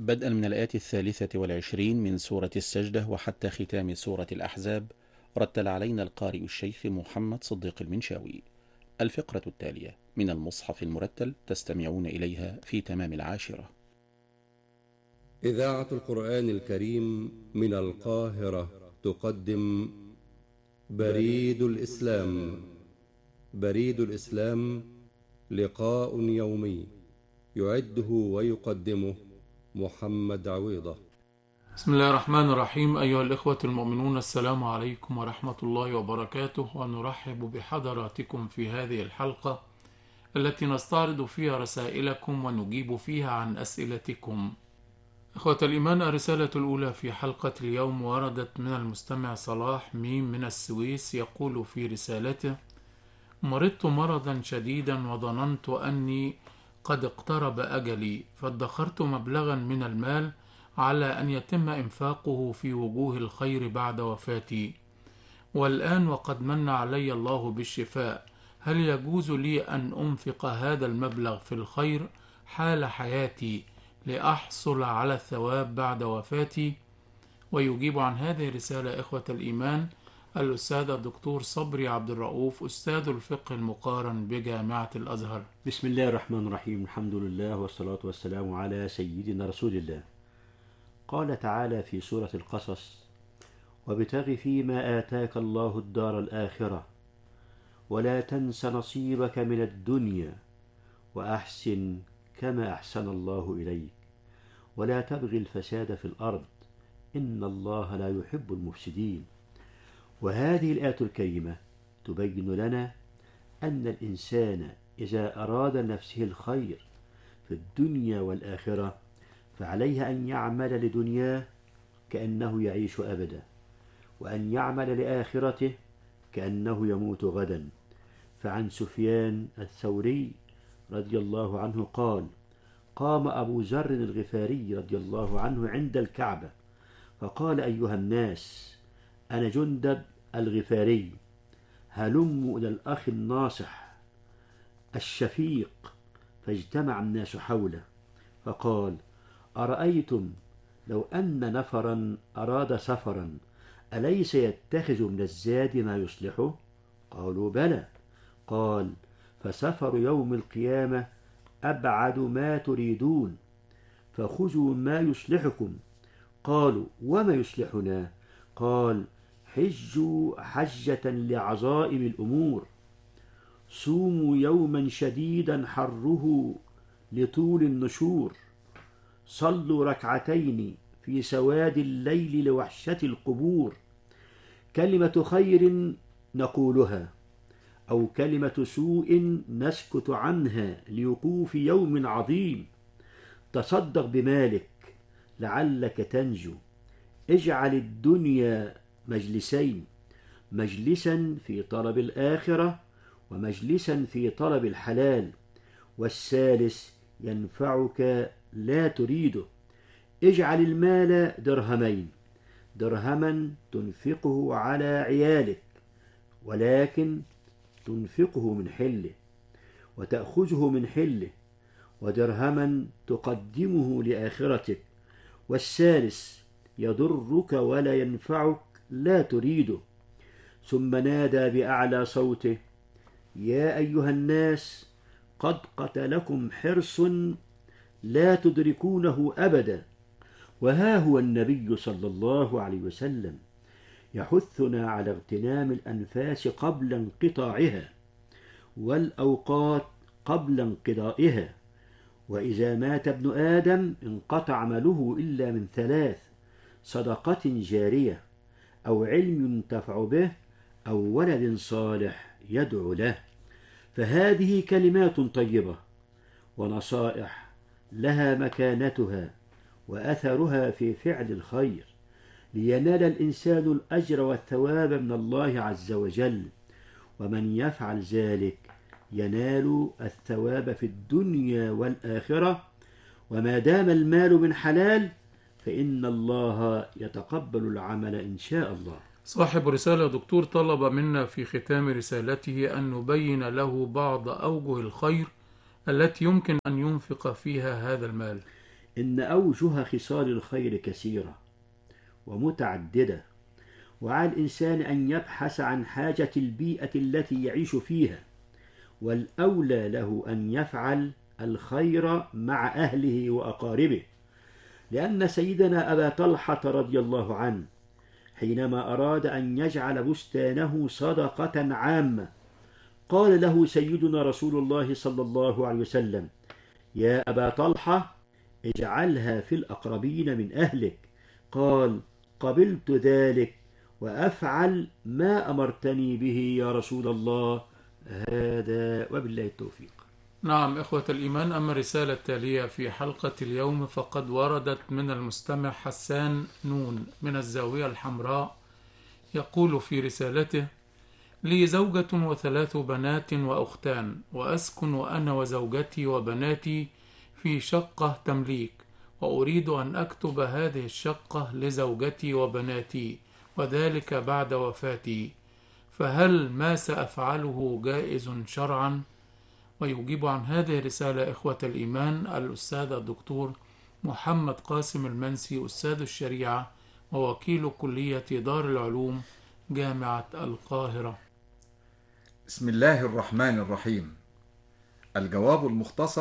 بدءا من الآية 23 من سورة السجدة وحتى ختام سورة الأحزاب. رتل علينا القارئ الشيخ محمد صديق المنشاوي. الفقرة التالية من المصحف المرتل تستمعون إليها في تمام 10. إذاعة القرآن الكريم من القاهرة تقدم بريد الإسلام. بريد الإسلام لقاء يومي يعده ويقدمه محمد عويضة. بسم الله الرحمن الرحيم. أيها الإخوة المؤمنون، السلام عليكم ورحمة الله وبركاته، ونرحب بحضراتكم في هذه الحلقة التي نستعرض فيها رسائلكم ونجيب فيها عن أسئلتكم. إخوة الإيمان، الرسالة الأولى في حلقة اليوم وردت من المستمع صلاح ميم من السويس، يقول في رسالته: مرضت مرضا شديدا وظننت أني قد اقترب أجلي، فادخرت مبلغا من المال على أن يتم إنفاقه في وجوه الخير بعد وفاتي، والآن وقد من علي الله بالشفاء، هل يجوز لي أن أنفق هذا المبلغ في الخير حال حياتي لأحصل على الثواب بعد وفاتي؟ ويجيب عن هذه الرسالة إخوة الإيمان الأستاذ الدكتور صبري عبد الرؤوف، أستاذ الفقه المقارن بجامعة الأزهر. بسم الله الرحمن الرحيم، الحمد لله والصلاة والسلام على سيدنا رسول الله. قال تعالى في سورة القصص: وابتغ فيما آتاك الله الدار الآخرة ولا تنس نصيبك من الدنيا وأحسن كما أحسن الله إليك ولا تبغ الفساد في الأرض إن الله لا يحب المفسدين. وهذه الآية الكريمة تبين لنا أن الإنسان إذا أراد لنفسه الخير في الدنيا والآخرة فعليه أن يعمل لدنياه كأنه يعيش أبدا، وأن يعمل لآخرته كأنه يموت غدا. فعن سفيان الثوري رضي الله عنه قال: قام أبو ذر الغفاري رضي الله عنه عند الكعبة فقال: أيها الناس، أنا جندب الغفاري، هلموا إلى الأخ الناصح الشفيق. فاجتمع الناس حوله فقال: أرأيتم لو أن نفرا أراد سفرا أليس يتخذ من الزاد ما يصلحه؟ قالوا: بلى. قال: فسفر يوم القيامة أبعد ما تريدون، فخذوا ما يصلحكم. قالوا: وما يصلحنا؟ قال: حجوا حجة لعظائم الأمور، صوموا يوما شديدا حره لطول النشور، صلوا ركعتين في سواد الليل لوحشة القبور، كلمة خير نقولها أو كلمة سوء نسكت عنها لوقوف يوم عظيم، تصدق بمالك لعلك تنجو، اجعل الدنيا مجلسين، مجلسا في طلب الآخرة ومجلسا في طلب الحلال، والثالث ينفعك لا تريده، اجعل المال درهمين، درهما تنفقه على عيالك ولكن تنفقه من حله وتأخذه من حله، ودرهما تقدمه لآخرتك، والثالث يضرك ولا ينفعك لا تريده. ثم نادى بأعلى صوته: يا أيها الناس، قد قتلكم حرص لا تدركونه أبدا. وها هو النبي صلى الله عليه وسلم يحثنا على اغتنام الأنفاس قبل انقطاعها والأوقات قبل انقضائها. وإذا مات ابن آدم انقطع عمله إلا من ثلاث: صدقة جارية أو علم ينتفع به أو ولد صالح يدعو له. فهذه كلمات طيبة ونصائح لها مكانتها وأثرها في فعل الخير، لينال الإنسان الأجر والثواب من الله عز وجل، ومن يفعل ذلك ينال الثواب في الدنيا والآخرة. وما دام المال من حلال فإن الله يتقبل العمل إن شاء الله. صاحب رسالة دكتور طلب منا في ختام رسالته أن نبين له بعض أوجه الخير التي يمكن أن ينفق فيها هذا المال. إن أوجه خصال الخير كثيرة ومتعددة، وعلى الإنسان أن يبحث عن حاجة البيئة التي يعيش فيها، والأولى له أن يفعل الخير مع أهله وأقاربه، لأن سيدنا أبا طلحة رضي الله عنه حينما أراد أن يجعل بستانه صدقة عامة قال له سيدنا رسول الله صلى الله عليه وسلم: يا أبا طلحة اجعلها في الأقربين من أهلك. قال: قبلت ذلك وأفعل ما أمرتني به يا رسول الله. هذا وبالله التوفيق. نعم إخوة الإيمان، أما الرسالة التالية في حلقة اليوم فقد وردت من المستمع حسان نون من الزاوية الحمراء، يقول في رسالته: لي زوجة و3 بنات وأختان، وأسكن أنا وزوجتي وبناتي في شقة تمليك، وأريد أن أكتب هذه الشقة لزوجتي وبناتي، وذلك بعد وفاتي، فهل ما سأفعله جائز شرعا؟ ويجيب عن هذه الرسالة إخوة الإيمان الأستاذ الدكتور محمد قاسم المنسي، أستاذ الشريعة ووكيل كلية دار العلوم جامعة القاهرة. بسم الله الرحمن الرحيم. الجواب المختصر: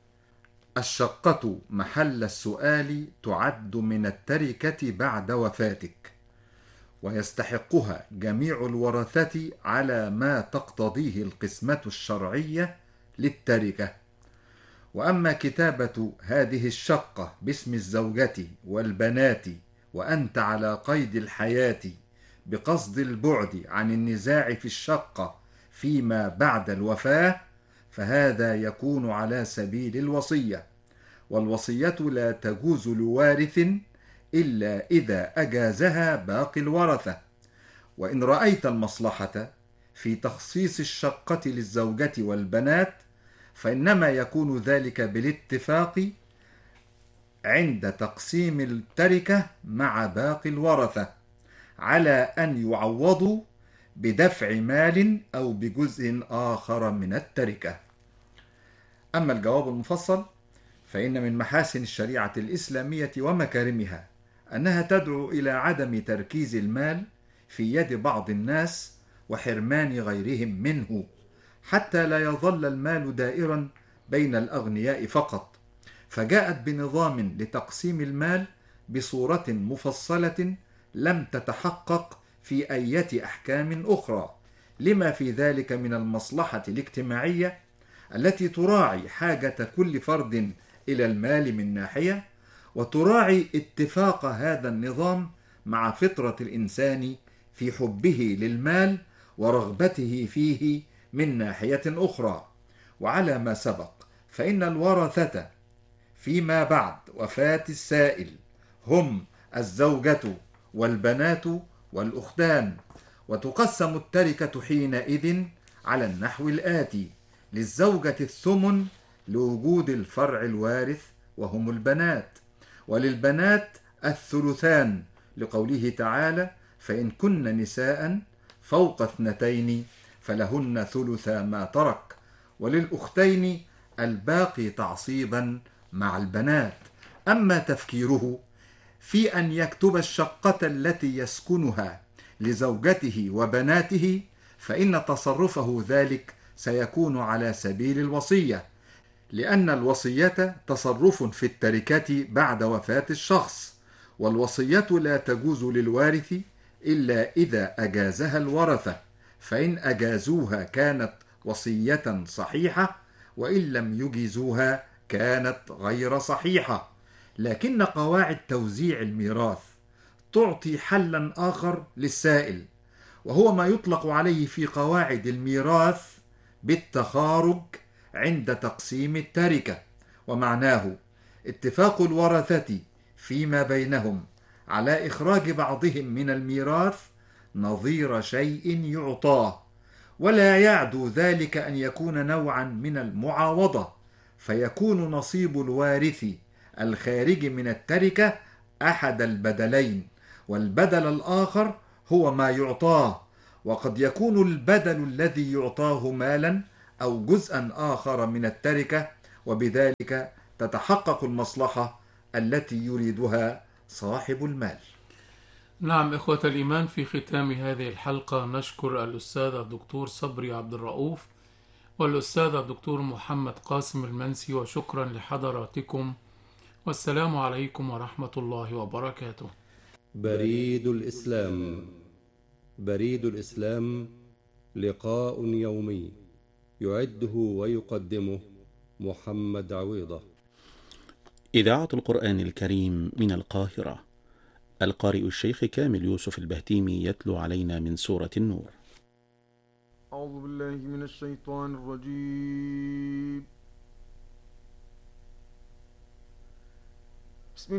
الشقة محل السؤال تعد من التركة بعد وفاتك، ويستحقها جميع الورثة على ما تقتضيه القسمة الشرعية للتركة. وأما كتابة هذه الشقة باسم الزوجة والبنات وأنت على قيد الحياة بقصد البعد عن النزاع في الشقة فيما بعد الوفاة، فهذا يكون على سبيل الوصية، والوصية لا تجوز لوارث إلا إذا أجازها باقي الورثة. وإن رأيت المصلحة في تخصيص الشقة للزوجة والبنات فإنما يكون ذلك بالاتفاق عند تقسيم التركة مع باقي الورثة على أن يعوضوا بدفع مال أو بجزء آخر من التركة. أما الجواب المفصل فإن من محاسن الشريعة الإسلامية ومكارمها أنها تدعو إلى عدم تركيز المال في يد بعض الناس وحرمان غيرهم منه، حتى لا يظل المال دائرا بين الأغنياء فقط، فجاءت بنظام لتقسيم المال بصورة مفصلة لم تتحقق في أي أحكام أخرى، لما في ذلك من المصلحة الاجتماعية التي تراعي حاجة كل فرد إلى المال من ناحية، وتراعي اتفاق هذا النظام مع فطرة الإنسان في حبه للمال ورغبته فيه من ناحية أخرى. وعلى ما سبق فإن الورثة فيما بعد وفاة السائل هم الزوجة والبنات والأختان، وتقسم التركة حينئذ على النحو الآتي: للزوجة الثمن لوجود الفرع الوارث وهم البنات، وللبنات الثلثان لقوله تعالى: فإن كن نساء فوق 2 فلهن ثلثا ما ترك، وللأختين الباقي تعصيبا مع البنات. أما تفكيره في أن يكتب الشقة التي يسكنها لزوجته وبناته فإن تصرفه ذلك سيكون على سبيل الوصية، لأن الوصية تصرف في التركة بعد وفاة الشخص، والوصية لا تجوز للوارث إلا إذا أجازها الورثة، فإن أجازوها كانت وصية صحيحة، وإن لم يجيزوها كانت غير صحيحة. لكن قواعد توزيع الميراث تعطي حلا آخر للسائل، وهو ما يطلق عليه في قواعد الميراث بالتخارج عند تقسيم التركة، ومعناه اتفاق الورثة فيما بينهم على إخراج بعضهم من الميراث نظير شيء يعطاه، ولا يعدو ذلك أن يكون نوعا من المعاوضة، فيكون نصيب الوارث الخارج من التركة أحد البدلين، والبدل الآخر هو ما يعطاه، وقد يكون البدل الذي يعطاه مالا أو جزءا آخر من التركة، وبذلك تتحقق المصلحة التي يريدها صاحب المال. نعم إخوة الإيمان، في ختام هذه الحلقة نشكر الأستاذ الدكتور صبري عبد الرؤوف والأستاذ الدكتور محمد قاسم المنسي، وشكرا لحضراتكم، والسلام عليكم ورحمة الله وبركاته. بريد الإسلام. بريد الإسلام لقاء يومي يعده ويقدمه محمد عويضة. إذاعة القرآن الكريم من القاهرة. القارئ الشيخ كامل يوسف البهتيمي يتلو علينا من سورة النور. أعوذ بالله من الشيطان الرجيم.